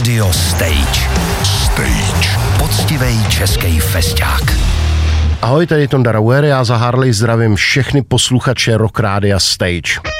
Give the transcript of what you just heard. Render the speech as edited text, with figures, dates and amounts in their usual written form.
Radio Stage. Poctivej český festák. Ahoj, tady Tonda Rauer, já za Harley zdravím všechny posluchače Rock Rádia Stage.